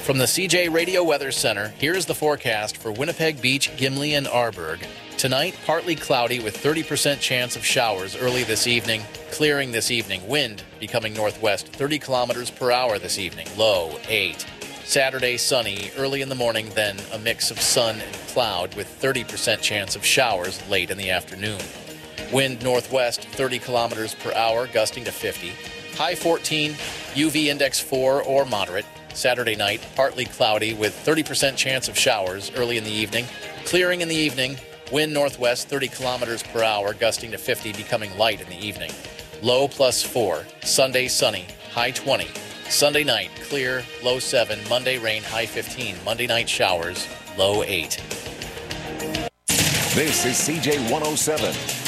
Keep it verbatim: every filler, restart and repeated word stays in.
From the C J Radio Weather Center, here's the forecast for Winnipeg Beach, Gimli, and Arborg. Tonight, partly cloudy with thirty percent chance of showers early this evening. Clearing this evening. Wind becoming northwest thirty kilometers per hour this evening. Low eight. Saturday, sunny early in the morning, then a mix of sun and cloud with thirty percent chance of showers late in the afternoon. Wind northwest thirty kilometers per hour, gusting to fifty. High fourteen, U V index four or moderate. Saturday night, partly cloudy with thirty percent chance of showers early in the evening. Clearing in the evening, wind northwest thirty kilometers per hour, gusting to fifty, becoming light in the evening. Low plus four. Sunday, sunny, high twenty. Sunday night, clear, low seven. Monday, rain, high fifteen. Monday night, showers, low eight. This is C J one oh seven.